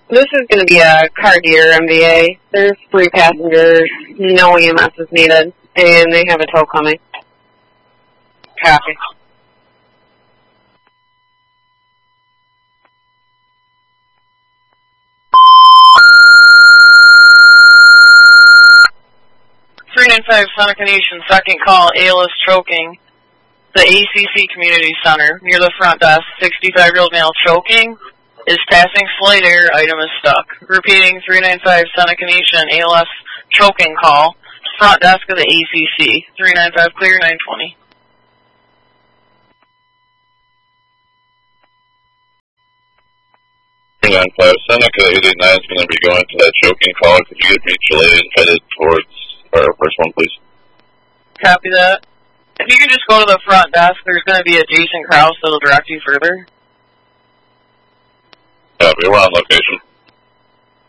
This is going to be a Cartier MVA. There's 3 passengers, no EMS is needed, and they have a tow coming. Copy. Seneca Nation, second call, ALS choking. The ACC Community Center, near the front desk, 65-year-old male choking, is passing slight air, item is stuck. Repeating, 395 Seneca Nation, ALS choking call, front desk of the ACC, 395 clear, 920. Seneca 889 is going to be going to that choking call. Could you get mutually headed towards our first one, please? Copy that. If you can just go to the front desk, there's going to be a Jason Krause that'll direct you further. Copy, we're on location.